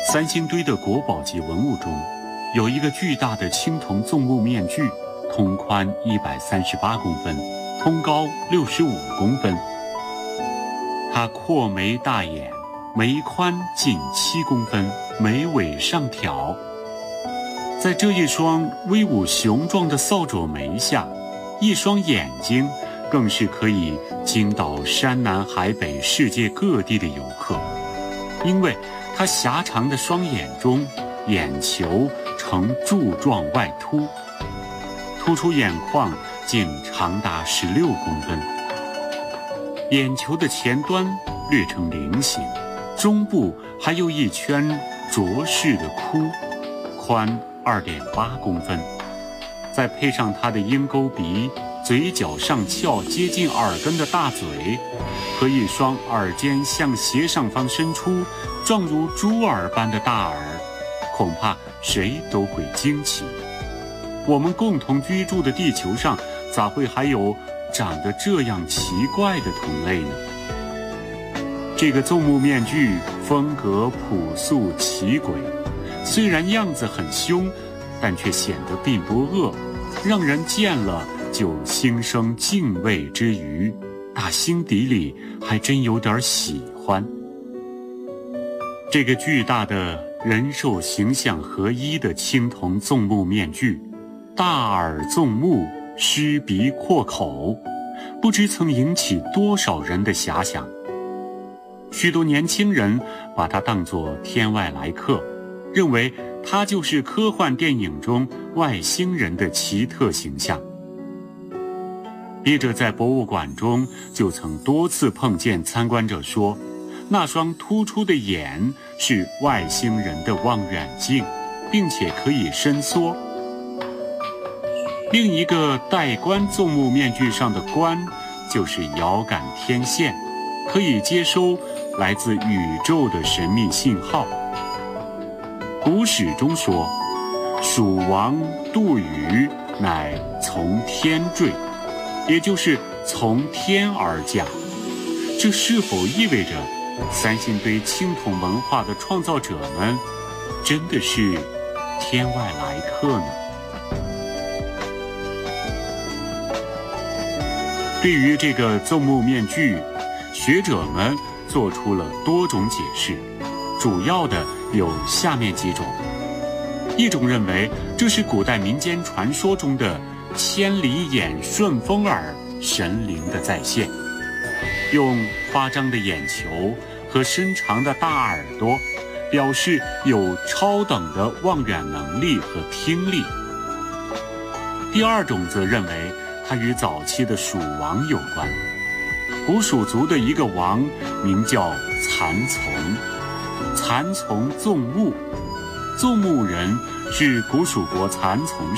三星堆的国宝级文物中，有一个巨大的青铜纵目面具，通宽138公分，通高65公分。它阔眉大眼，眉宽近7公分，眉尾上挑。在这一双威武雄壮的扫帚眉下，一双眼睛更是可以惊倒山南海北世界各地的游客，因为它狭长的双眼中，眼球呈柱状外凸，突出眼眶竟长达16公分。眼球的前端略呈菱形，中部还有一圈浊式的窟，宽2.8公分。再配上它的鹰钩鼻，嘴角上翘接近耳根的大嘴，和一双耳尖向斜上方伸出，状如猪耳般的大耳，恐怕谁都会惊奇。我们共同居住的地球上，咋会还有长得这样奇怪的同类呢？这个纵目面具风格朴素奇诡，虽然样子很凶，但却显得并不恶，让人见了就心生敬畏之余，打心底里还真有点喜欢。这个巨大的人兽形象合一的青铜纵目面具，大耳纵目，狮鼻阔口，不知曾引起多少人的遐想。许多年轻人把它当作天外来客，认为它就是科幻电影中外星人的奇特形象。笔者在博物馆中就曾多次碰见参观者说，那双突出的眼是外星人的望远镜，并且可以伸缩。另一个戴冠纵目面具上的冠就是遥感天线，可以接收来自宇宙的神秘信号。古史中说，蜀王杜宇乃从天坠，也就是从天而降。这是否意味着三星堆青铜文化的创造者们真的是天外来客呢？对于这个纵目面具，学者们做出了多种解释，主要的有下面几种。一种认为这是古代民间传说中的千里眼顺风耳神灵的再现，用夸张的眼球和伸长的大耳朵表示有超等的望远能力和听力。第二种则认为它与早期的蜀王有关。古蜀族的一个王名叫蚕丛，蚕丛纵目，纵目人是古蜀国蚕丛